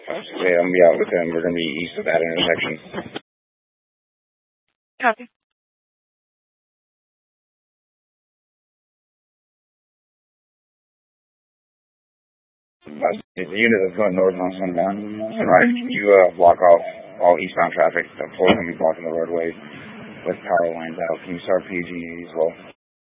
Yeah, I'm going to be out with him. We're going to be east of that intersection. Copy. The unit that's going north on sundown. Right. You block off all eastbound traffic. The pole's going to be blocking the roadway with power lines out. Can you start PG as well?